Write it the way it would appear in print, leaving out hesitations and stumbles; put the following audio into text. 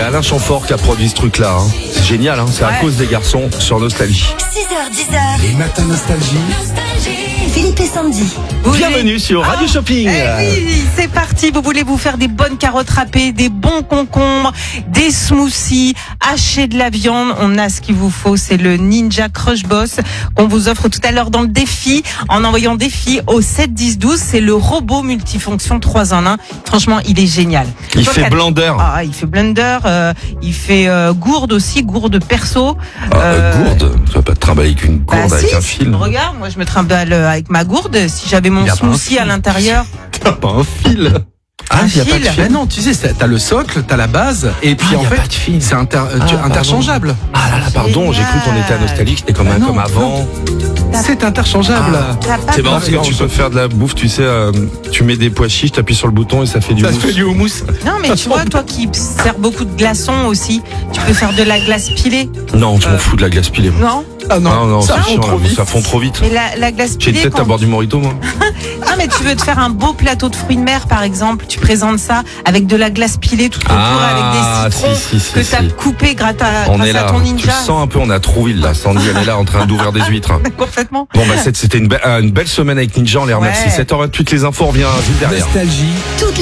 Alain Chamfort qui a produit ce truc-là. Hein. C'est génial, hein. C'est à cause des garçons sur Nostalgie. 6h, 10h. Les matins Nostalgie. Philippe et Sandy. Bienvenue sur Radio Shopping. Oui, c'est parti. Vous voulez vous faire des bonnes carottes râpées, des bons concombres, des smoothies, hacher de la viande. On a ce qu'il vous faut. C'est le Ninja Crush Boss qu'on vous offre tout à l'heure dans le défi. En envoyant défi au 7 10 12. C'est le robot multifonction 3 en 1. Franchement, il est génial. Il fait blender. Ah, il fait blender. Il fait gourde aussi, gourde perso. Gourde. Tu vas pas te trimballer avec une gourde avec un fil. Regarde, moi je me trimballe avec ma gourde. Si j'avais mon smoothie à l'intérieur. T'as pas un fil. Ah, Un il y a pas de fil. fil. Mais non, tu sais, t'as le socle, t'as la base, et puis en y a fait, pas de fil. c'est interchangeable. Ah là là, pardon, j'ai cru qu'on était à Nostalgie, c'était comme avant. C'est interchangeable. T'as pas C'est marrant de- parce que tu peux faire de la bouffe, tu sais, tu mets des pois chiches, t'appuies sur le bouton et ça fait du Ça mousse. fait du houmous. Non, mais tu vois, toi qui sers beaucoup de glaçons aussi, tu peux faire de la glace pilée. Non, je m'en fous de la glace pilée. moi. Non? Ah non, Non, ça c'est fond chiant, trop là, vite. ça fond trop vite. Mais la glace J'ai pilée. peut-être à quand- boire du morito, moi. Non, mais tu veux te faire un beau plateau de fruits de mer, par exemple. Tu présentes ça avec de la glace pilée tout autour, avec des citrons si, que t'as coupé grâce On est à là, ton tu ninja. le sens un peu, on a Trouville là, Sandy elle est là en train d'ouvrir des huîtres. Complètement. Bon bah c'était une belle semaine avec Ninja, on les remercie. Ouais. 7h28 les infos, on revient juste derrière. Nostalgie.